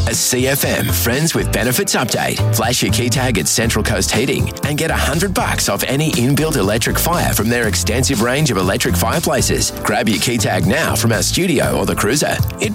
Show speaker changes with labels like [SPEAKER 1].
[SPEAKER 1] A CFM Friends with Benefits update. Flash your key tag at Central Coast Heating and get $100 off any inbuilt electric fire from their extensive range of electric fireplaces. Grab your key tag now from our studio or the cruiser. It